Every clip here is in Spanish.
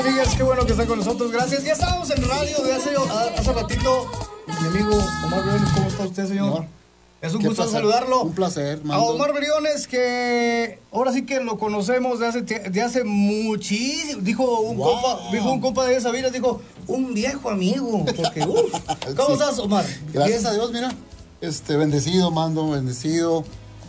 Amigas, qué bueno que están con nosotros, gracias. Ya estábamos en radio de hace ratito. Mi amigo Omar Briones, ¿cómo está usted, señor? Es un gusto saludarlo. Un placer, Mando. A Omar Briones, que ahora sí que lo conocemos de hace muchísimo. Dijo un compa de esa vida, dijo, un viejo amigo. Porque, ¿cómo estás, Omar? Gracias a Dios, mira. Bendecido, Mando, bendecido.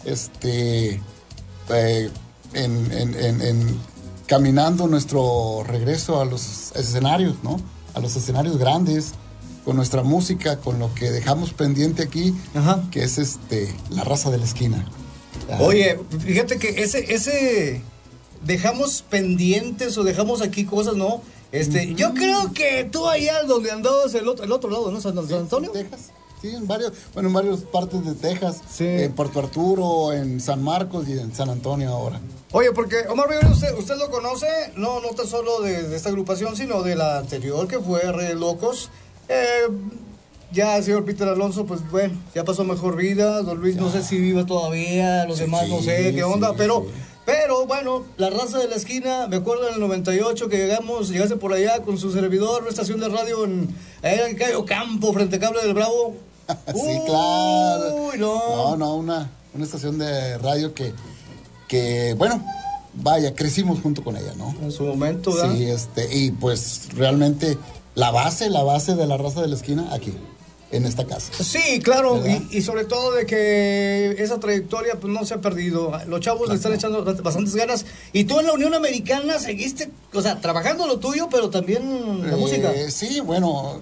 Caminando nuestro regreso a los escenarios, ¿no? A los escenarios grandes, con nuestra música, con lo que dejamos pendiente aquí, ajá, que es la raza de la esquina. Oye, fíjate que ese dejamos pendientes o dejamos aquí cosas, ¿no? Yo creo que tú allá donde andabas el otro lado, ¿no? San Antonio. Texas. Sí, en varias partes de Texas, sí. En Puerto Arturo, en San Marcos y en San Antonio ahora. Oye, porque Omar Rivera, usted lo conoce, no tan solo de esta agrupación, sino de la anterior, que fue Reyes Locos. Ya el señor Peter Alonso, pues bueno, ya pasó mejor vida. Don Luis, no sé si viva todavía, los demás no sé qué onda, pero bueno, la raza de la esquina, me acuerdo en el 98 que llegaste por allá con su servidor, una estación de radio en Cayo Campo, frente a Cable del Bravo. Sí, claro. Uy, no, una estación de radio que bueno, vaya, crecimos junto con ella, ¿no? En su momento, ¿verdad? Sí, y pues realmente la base de la raza de la esquina aquí, en esta casa. Sí, claro, y sobre todo de que esa trayectoria pues no se ha perdido. Los chavos le están echando bastantes ganas. Y tú en la Unión Americana seguiste, o sea, trabajando lo tuyo, pero también la música. Sí, bueno,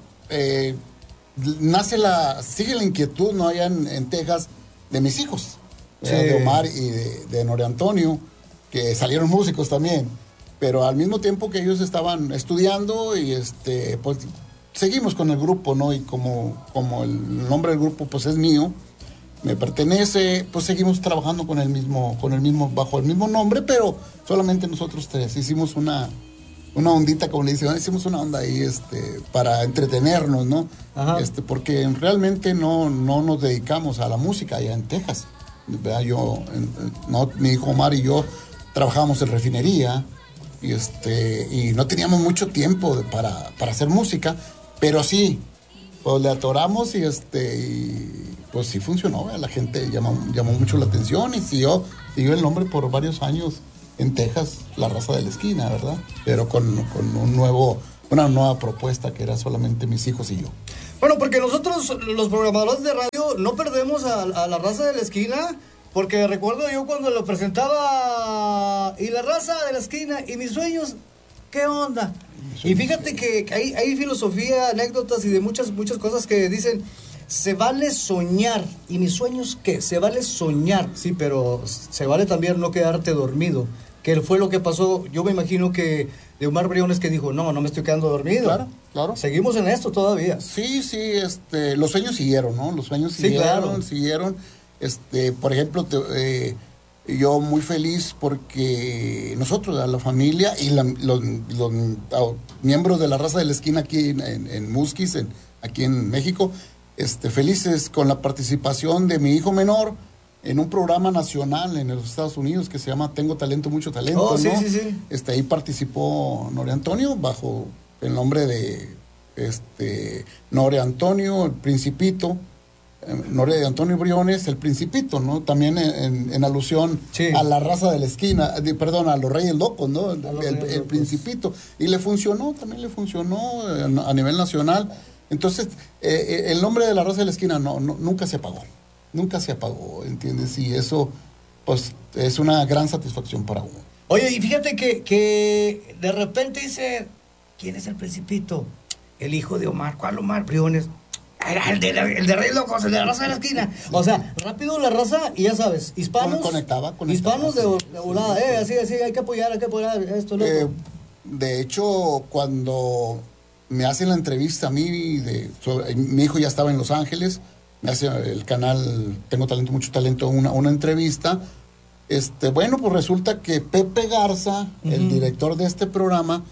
sigue la inquietud, ¿no? Allá en Texas, de mis hijos, sí, de Omar y de Nore Antonio, que salieron músicos también, pero al mismo tiempo que ellos estaban estudiando y pues seguimos con el grupo, ¿no? Y como el nombre del grupo pues es mío, me pertenece, pues seguimos trabajando bajo el mismo nombre, pero solamente nosotros tres hicimos una ondita, como le dicen, hicimos una onda ahí para entretenernos, ¿no? Ajá. Porque realmente no nos dedicamos a la música allá en Texas, ¿verdad? Mi hijo Omar y yo trabajábamos en refinería y no teníamos mucho tiempo para hacer música, pero sí, pues le atoramos y pues sí funcionó, ¿verdad? La gente llamó mucho la atención y siguió el nombre por varios años en Texas, la raza de la esquina, ¿verdad? Pero con una nueva propuesta que era solamente mis hijos y yo. Bueno, porque nosotros, los programadores de radio, no perdemos a la raza de la esquina, porque recuerdo yo cuando lo presentaba, y la raza de la esquina, y mis sueños, ¿qué onda? Y fíjate que hay filosofía, anécdotas y de muchas cosas que dicen, se vale soñar. ¿Y mis sueños qué? Se vale soñar, sí, pero se vale también no quedarte dormido, que fue lo que pasó. Yo me imagino que de Omar Briones, que dijo, no me estoy quedando dormido. Claro. Seguimos en esto todavía. Sí, los sueños siguieron, ¿no? Los sueños siguieron. Por ejemplo, yo muy feliz porque nosotros, la familia y los miembros de la raza de la esquina aquí en Musquis, aquí en México, felices con la participación de mi hijo menor en un programa nacional en los Estados Unidos que se llama Tengo Talento, Mucho Talento, ¿no? Sí. Ahí participó Nore Antonio bajo el nombre de Nore Antonio, el Principito. Nore Antonio Briones, el Principito, ¿no? También en alusión a la raza de la esquina, a los Reyes Locos, ¿no? El Principito. Y también le funcionó a nivel nacional. Entonces, el nombre de la raza de la esquina nunca se apagó, ¿entiendes? Y eso, pues, es una gran satisfacción para uno. Oye, y fíjate que de repente dice, ¿quién es el Principito? El hijo de Omar. ¿Cuál Omar Briones? Era el de Reyes Locos, el de la raza de la esquina. O sea, rápido la raza, y ya sabes, hispanos. Conectaba. Hispanos de volada, así, hay que apoyar esto, loco. De hecho, cuando me hacen la entrevista a mí, mi hijo ya estaba en Los Ángeles, me hace el canal Tengo Talento, Mucho Talento, una entrevista. Bueno, pues resulta que Pepe Garza, el director de este programa,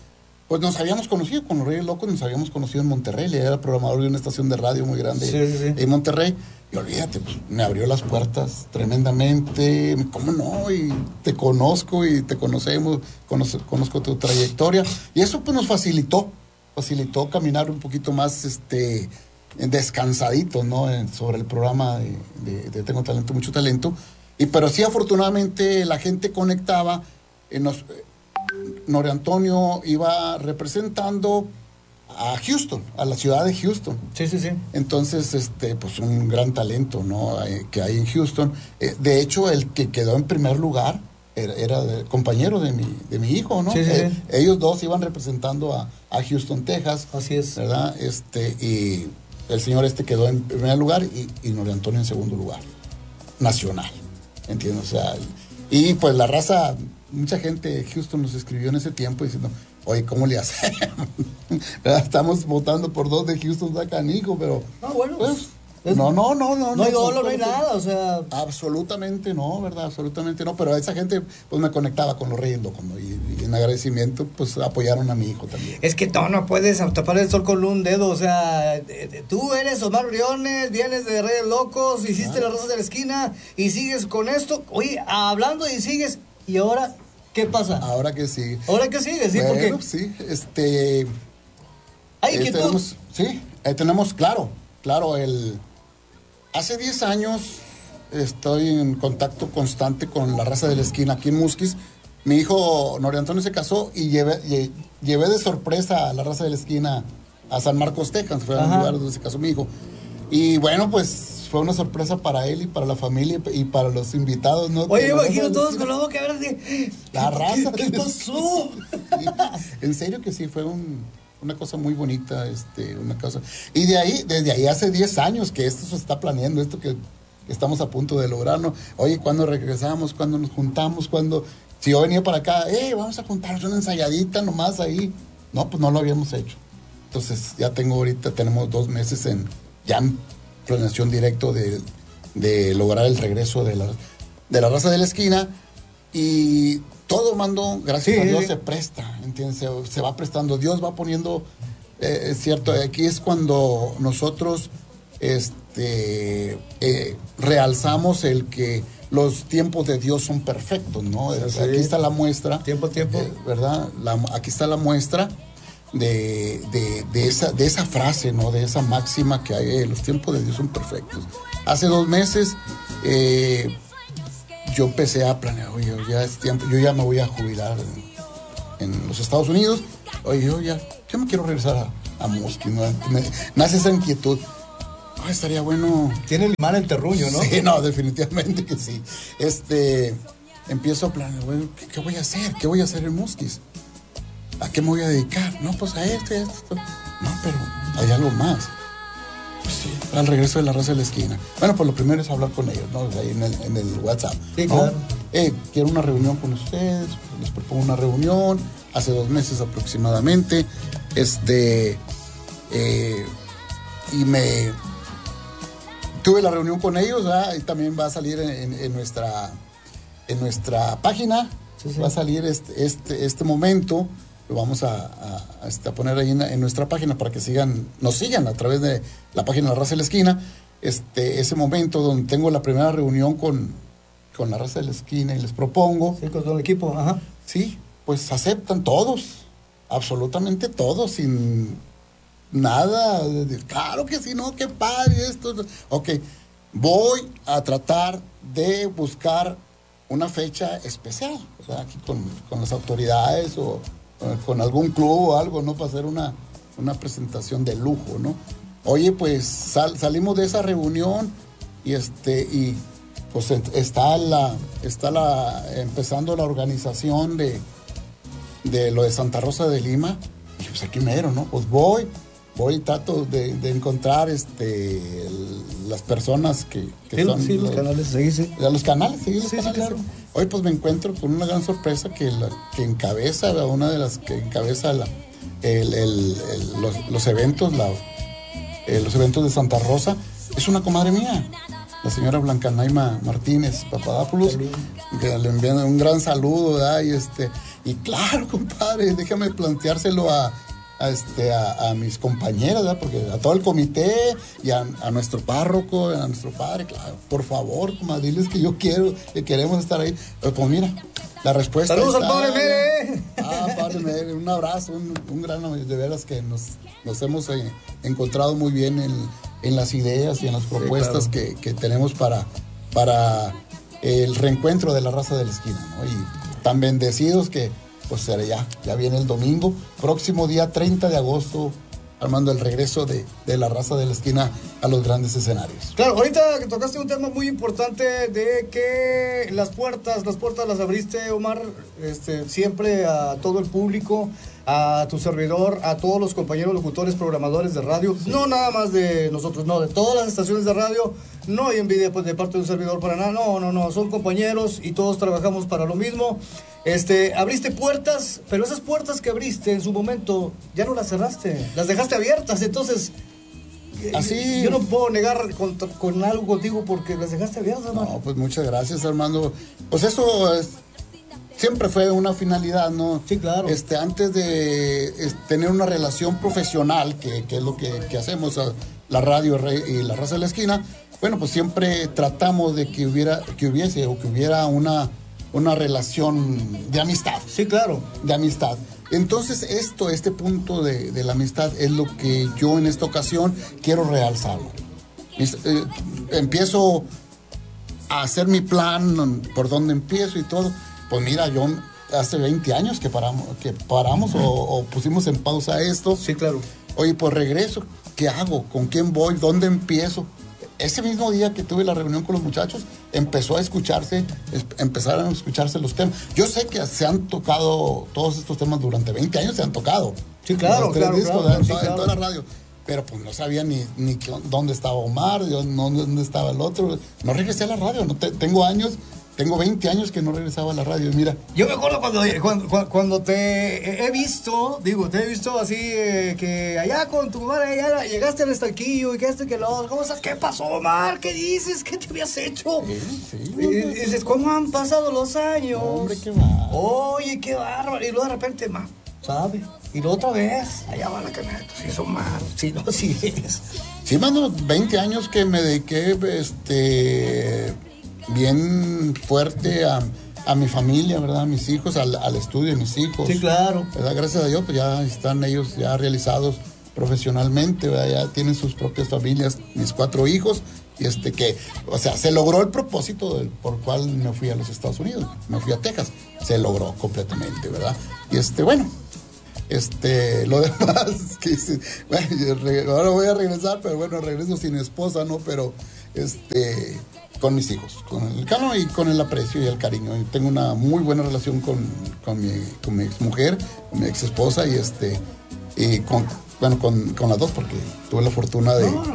Pues nos habíamos conocido con los Reyes Locos, nos habíamos conocido en Monterrey. Él era programador de una estación de radio muy grande en Monterrey. Y olvídate, pues me abrió las puertas tremendamente. ¿Cómo no? Y te conozco y te conocemos, conozco tu trayectoria. Y eso pues nos facilitó caminar un poquito más descansadito, ¿no? Sobre el programa de Tengo Talento, Mucho Talento. Pero sí, afortunadamente, la gente conectaba. Norio Antonio iba representando a Houston, a la ciudad de Houston. Sí. Entonces, pues un gran talento, ¿no? Que hay en Houston. De hecho, el que quedó en primer lugar era compañero de mi hijo, ¿no? Sí. Ellos dos iban representando a Houston, Texas. Así es. ¿Verdad? Y el señor quedó en primer lugar y Norio Antonio en segundo lugar. Nacional. ¿Entiendes? O sea, y pues la raza, mucha gente de Houston nos escribió en ese tiempo diciendo, oye, ¿cómo le hacemos? Estamos votando por dos de Houston, da canijo, pero... No, bueno, pues, no hay dolor, no hay nada, o sea... Absolutamente no, ¿verdad? Absolutamente no, pero esa gente pues me conectaba con los Reyes Locos, ¿no? Y en agradecimiento pues apoyaron a mi hijo también. Es que no puedes tapar el sol con un dedo, o sea, tú eres Omar Briones, vienes de Reyes Locos, hiciste la Raza de la Esquina y sigues con esto, oye, hablando y sigues, y ahora, ¿qué pasa? Ahora que sigue. Sí, bueno, porque... sí, tenemos, claro, hace 10 años estoy en contacto constante con la Raza de la Esquina aquí en Musquis. Mi hijo Norio Antonio se casó y llevé de sorpresa a la Raza de la Esquina a San Marcos, Texas. Fue el lugar donde se casó mi hijo. Y bueno, pues fue una sorpresa para él y para la familia y para los invitados, ¿no? Oye, imagino todos con la boca abierta. La raza. ¿Qué pasó? Sí, en serio que sí, fue una cosa muy bonita, una cosa. Y desde ahí hace 10 años que esto se está planeando, esto que estamos a punto de lograr, ¿no? Oye, ¿cuándo regresamos? ¿Cuándo nos juntamos? Si yo venía para acá, vamos a juntarnos una ensayadita nomás ahí. No, pues no lo habíamos hecho. Entonces tenemos 2 meses en planeación directo de lograr el regreso de la Raza de la Esquina. Y todo, Mando, gracias a Dios, se presta, ¿entiendes? Se va prestando, Dios va poniendo, es cierto, aquí es cuando nosotros realzamos el que los tiempos de Dios son perfectos, ¿no? Sí. Aquí está la muestra. Tiempo. ¿Verdad? Aquí está la muestra de esa frase, ¿no? De esa máxima que hay, los tiempos de Dios son perfectos. Hace 2 meses, yo empecé a planear, oye, ya es tiempo, yo ya me voy a jubilar en los Estados Unidos, oye, yo me quiero regresar a Musquis, ¿no? Nace esa inquietud. Estaría bueno. Tiene el imán el terruño, ¿no? Sí, no, definitivamente que sí. Empiezo a planear, bueno, ¿qué voy a hacer? ¿Qué voy a hacer en Musquis? ¿A qué me voy a dedicar? No, pues a esto. No, pero hay algo más. Pues sí, al regreso de la Raza de la Esquina. Bueno, pues lo primero es hablar con ellos, ¿no? Ahí en el WhatsApp. Sí, ¿no? claro. Quiero una reunión con ustedes, les propongo una reunión, hace 2 meses aproximadamente. Tuve la reunión con ellos, ¿verdad? Y también va a salir en nuestra página. Sí. Va a salir este momento. Lo vamos a poner ahí en nuestra página para que nos sigan a través de la página de la Raza de la Esquina. Ese momento donde tengo la primera reunión con la Raza de la Esquina y les propongo. Sí, con todo el equipo, ajá. Sí, pues aceptan todos, absolutamente todos, sin nada. Claro que sí, no, qué padre esto. Ok, voy a tratar de buscar una fecha especial, o sea, aquí con las autoridades o con algún club o algo, ¿no? Para hacer una presentación de lujo, ¿no? Oye, pues salimos de esa reunión y pues está empezando la organización de lo de Santa Rosa de Lima. Y pues aquí mero, ¿no? Pues voy y trato de encontrar las personas que son... Sí, los canales, sí. Los canales, sí, sí, claro. Hoy pues me encuentro con una gran sorpresa que encabeza, una de las que encabeza los eventos, los eventos de Santa Rosa, es una comadre mía, la señora Blanca Naima Martínez Papadopoulos, que le envían un gran saludo, ¿verdad? Y claro, compadre, déjame planteárselo a mis compañeras, ¿verdad? Porque a todo el comité y a nuestro párroco, a nuestro padre, claro, por favor, comadre, diles que que queremos estar ahí. Pero pues mira, la respuesta ¡saludos está, al Padre Mere! Padre Mere, un abrazo, un gran, de veras que nos hemos encontrado muy bien en las ideas y en las propuestas, sí, claro, que tenemos para el reencuentro de la raza de la esquina, ¿no? Y tan bendecidos que pues ya viene el domingo, próximo día 30 de agosto, Armando, el regreso de la raza de la esquina a los grandes escenarios. Claro, ahorita que tocaste un tema muy importante de que las puertas las abriste, Omar, siempre a todo el público, a tu servidor, a todos los compañeros locutores, programadores de radio, sí, no nada más de nosotros, no, de todas las estaciones de radio. No hay envidia pues de parte de un servidor para nada, no, son compañeros y todos trabajamos para lo mismo. Abriste puertas, pero esas puertas que abriste en su momento ya no las cerraste, las dejaste abiertas, entonces así yo no puedo negar con algo contigo porque las dejaste abiertas, hermano. No, pues muchas gracias, Armando. Pues eso siempre fue una finalidad, ¿no? Sí, claro. Antes de tener una relación profesional, que es lo que hacemos a la radio y la raza de la esquina, bueno, pues siempre tratamos de que hubiera una relación de amistad. Sí, claro. De amistad. Entonces este punto de la amistad es lo que yo en esta ocasión quiero realzarlo. Empiezo a hacer mi plan, por dónde empiezo y todo. Pues mira, yo hace 20 años que paramos o pusimos en pausa esto. Sí, claro. Oye, pues regreso, ¿qué hago? ¿Con quién voy? ¿Dónde empiezo? Ese mismo día que tuve la reunión con los muchachos, empezaron a escucharse los temas. Yo sé que se han tocado todos estos temas durante 20 años, se han tocado. Sí, claro, claro, en toda la radio. Pero pues no sabía ni dónde estaba Omar, dónde estaba el otro. No regresé a la radio, tengo 20 años que no regresaba a la radio, mira. Yo me acuerdo cuando te he visto así, que allá con tu madre, allá llegaste al estanquillo y que ¿cómo estás? ¿Qué pasó, Omar? ¿Qué dices? ¿Qué te habías hecho? Sí, y dices, ¿cómo han pasado los años? Hombre, qué bárbaro. Oye, qué bárbaro. Y luego de repente, ¿sabe? Y la otra vez, allá va la camioneta, sí, son más, sí, no, sí es. Sí, mano, 20 años que me dediqué, bien fuerte a mi familia, ¿verdad? A mis hijos, al estudio de mis hijos. Sí, claro. ¿Verdad? Gracias a Dios, pues ya están ellos ya realizados profesionalmente, ¿verdad? Ya tienen sus propias familias, mis 4 hijos, y se logró el propósito por el cual me fui a los Estados Unidos, me fui a Texas, se logró completamente, ¿verdad? Y bueno, lo demás, ahora voy a regresar, pero bueno, regreso sin esposa, ¿no? Pero, con mis hijos, con el cano y con el aprecio y el cariño. Yo tengo una muy buena relación con mi ex mujer, con mi ex esposa y con las dos, porque tuve la fortuna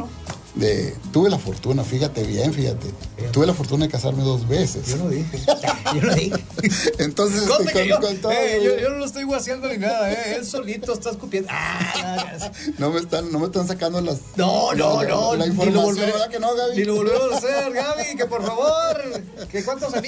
tuve la fortuna de casarme 2 veces. Yo no dije. Entonces, yo no lo estoy guaseando ni nada, él solito está escupiendo. No me están sacando la información, ¿verdad que no, Gaby? Y lo volvemos a hacer, Gaby, que por favor, que cuántos